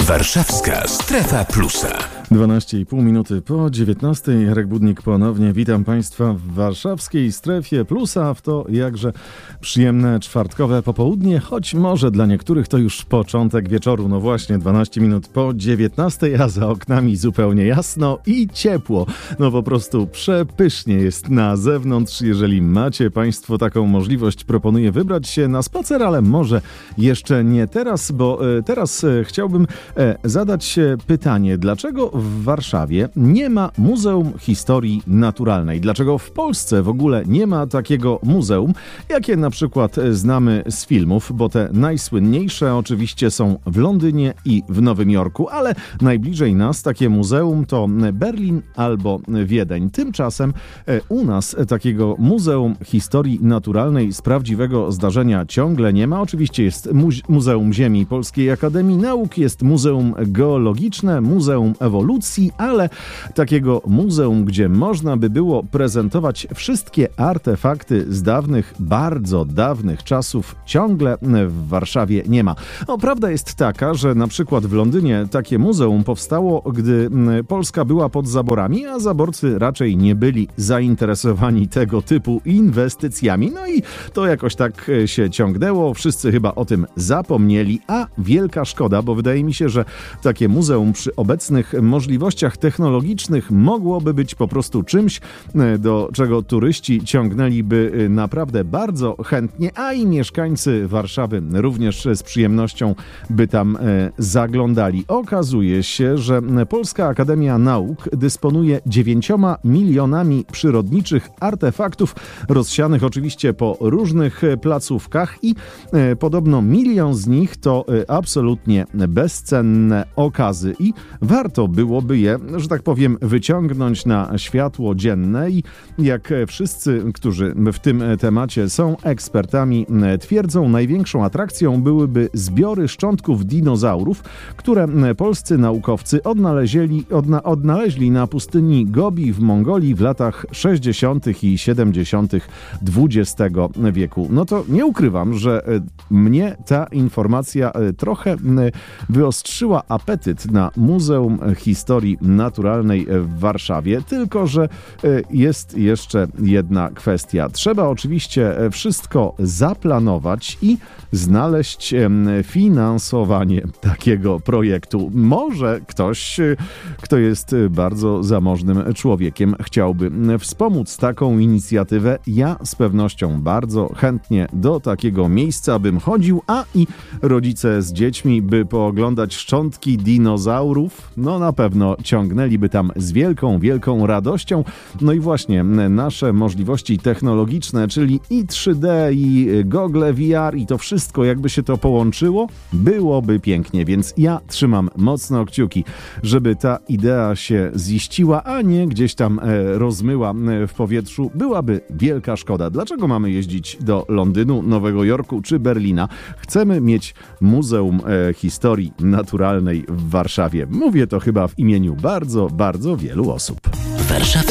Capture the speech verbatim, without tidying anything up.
Warszawska Strefa Plusa. dwanaście i pół minuty po dziewiętnastej. Jarek Budnik ponownie. Witam Państwa w warszawskiej Strefie Plusa w to jakże przyjemne czwartkowe popołudnie, choć może dla niektórych to już początek wieczoru. No właśnie, dwanaście minut po dziewiętnastej, a za oknami zupełnie jasno i ciepło. No po prostu przepysznie jest na zewnątrz. Jeżeli macie Państwo taką możliwość, proponuję wybrać się na spacer, ale może jeszcze nie teraz, bo e, teraz e, chciałbym e, zadać pytanie, dlaczego w Warszawie nie ma Muzeum Historii Naturalnej? Dlaczego w Polsce w ogóle nie ma takiego muzeum, jakie na przykład znamy z filmów, bo te najsłynniejsze oczywiście są w Londynie i w Nowym Jorku, ale najbliżej nas takie muzeum to Berlin albo Wiedeń. Tymczasem u nas takiego Muzeum Historii Naturalnej z prawdziwego zdarzenia ciągle nie ma. Oczywiście jest Muzeum Ziemi Polskiej Akademii Nauk, jest Muzeum Geologiczne, Muzeum Ewolucji, ale takiego muzeum, gdzie można by było prezentować wszystkie artefakty z dawnych, bardzo dawnych czasów, ciągle w Warszawie nie ma. No, prawda jest taka, że na przykład w Londynie takie muzeum powstało, gdy Polska była pod zaborami, a zaborcy raczej nie byli zainteresowani tego typu inwestycjami. No i to jakoś tak się ciągnęło. Wszyscy chyba o tym zapomnieli, a wielka szkoda, bo wydaje mi się, że takie muzeum przy obecnych możliwościach technologicznych mogłoby być po prostu czymś, do czego turyści ciągnęliby naprawdę bardzo chętnie, a i mieszkańcy Warszawy również z przyjemnością by tam zaglądali. Okazuje się, że Polska Akademia Nauk dysponuje dziewięcioma milionami przyrodniczych artefaktów, rozsianych oczywiście po różnych placówkach i podobno milion z nich to absolutnie bezcenne okazy i warto byłoby je, że tak powiem, wyciągnąć na światło dzienne i jak wszyscy, którzy w tym temacie są ekspertami, twierdzą, największą atrakcją byłyby zbiory szczątków dinozaurów, które polscy naukowcy odnaleźli, odna, odnaleźli na pustyni Gobi w Mongolii w latach sześćdziesiątych i siedemdziesiątych dwudziestego wieku. No to nie ukrywam, że mnie ta informacja trochę wyostrzyła apetyt na Muzeum Historii Naturalnej w Warszawie, tylko że jest jeszcze jedna kwestia. Trzeba oczywiście wszystko zaplanować i znaleźć finansowanie takiego projektu. Może ktoś, kto jest bardzo zamożnym człowiekiem, chciałby wspomóc taką inicjatywę. Ja z pewnością bardzo chętnie do takiego miejsca bym chodził, a i rodzice z dziećmi, by pooglądać szczątki dinozaurów, no na pewno ciągnęliby tam z wielką, wielką radością. No i właśnie nasze możliwości technologiczne, czyli i trzy D, i gogle V R, i to wszystko, jakby się to połączyło, byłoby pięknie, więc ja trzymam mocno kciuki, żeby ta idea się ziściła, a nie gdzieś tam rozmyła w powietrzu. Byłaby wielka szkoda. Dlaczego mamy jeździć do Londynu, Nowego Jorku czy Berlina? Chcemy mieć Muzeum Historii Naturalnej w Warszawie. Mówię to chyba w imieniu bardzo, bardzo wielu osób. Warszawska